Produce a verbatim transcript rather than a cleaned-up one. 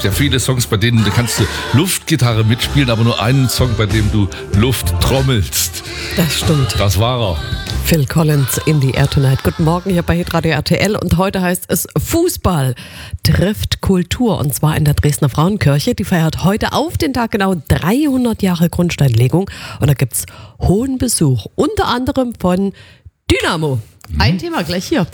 ja viele Songs, bei denen du kannst du Luftgitarre mitspielen, aber nur einen Song, bei dem du Luft trommelst. Das stimmt. Das war er. Phil Collins, In the Air Tonight. Guten Morgen hier bei Hitradio R T L und heute heißt es Fußball trifft Kultur und zwar in der Dresdner Frauenkirche. Die feiert heute auf den Tag genau dreihundert Jahre Grundsteinlegung und da gibt's hohen Besuch, unter anderem von Dynamo. Ein Thema gleich hier